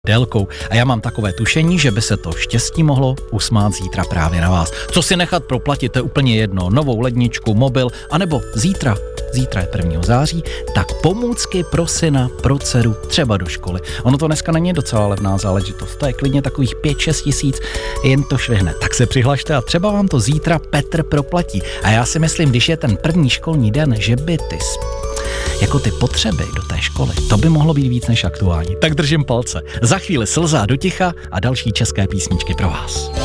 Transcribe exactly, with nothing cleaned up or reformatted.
délkou. A já mám takové tušení, že by se to štěstí mohlo usmát zítra právě na vás. Co si nechat proplatit, to je úplně jedno. Novou ledničku, mobil, anebo zítra, zítra je prvního září, tak pomůcky pro syna, pro dceru, třeba do školy. Ono to dneska není docela levná záležitost, to je klidně takových pět šest tisíc, jen to švihne. Tak se přihlašte a třeba vám to zítra Petr proplatí. A já si myslím, když je ten první školní den, že by ty jako ty potřeby do té školy, to by mohlo být víc než aktuální. Tak držím palce. Za chvíli Slza do ticha a další české písničky pro vás.